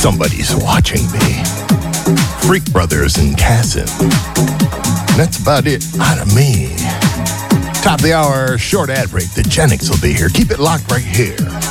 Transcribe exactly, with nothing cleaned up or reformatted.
Somebody's watching me. Freak Brothers and Cassin. That's about it out of me. Top of the hour, short ad break. The Genix will be here. Keep it locked right here